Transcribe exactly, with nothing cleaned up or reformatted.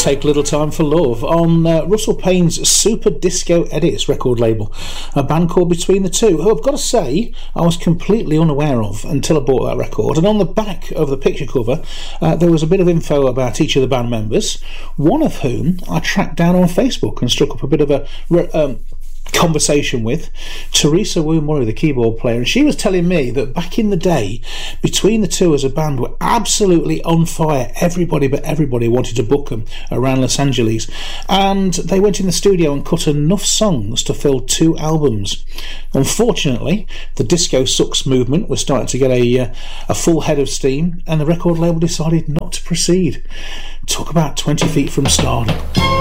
Take Little Time for Love on uh, Russell Payne's Super Disco Edits record label, a band called Between the Two, who I've got to say I was completely unaware of until I bought that record. And on the back of the picture cover uh, there was a bit of info about each of the band members, one of whom I tracked down on Facebook and struck up a bit of a um, conversation with, Teresa Wu Murray, the keyboard player, and she was telling me that back in the day, Between the Two as a band were absolutely on fire. Everybody but everybody wanted to book them around Los Angeles, and they went in the studio and cut enough songs to fill two albums. Unfortunately, the Disco Sucks movement was starting to get a, uh, a full head of steam, and the record label decided not to proceed. Talk about twenty feet from stardom.